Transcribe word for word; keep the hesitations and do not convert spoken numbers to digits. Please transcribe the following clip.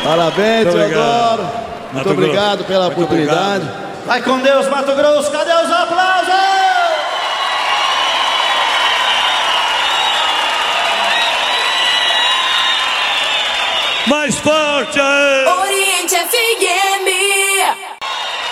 Parabéns, Muito Teodoro. obrigado. Muito Mato obrigado Grosso. pela Muito oportunidade. obrigado. Vai com Deus, Mato Grosso. Cadê os aplausos? Mais forte! Aê! Oriente F M.